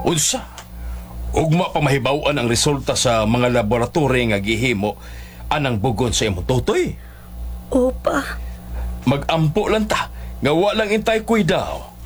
Unsa? Ugma pa mahibaw-an ang resulta sa mga laboratory nga gihimo anang bugon sa imong tutoy. Opa. Mag-ampo lang ta nga walang intay kuy daw.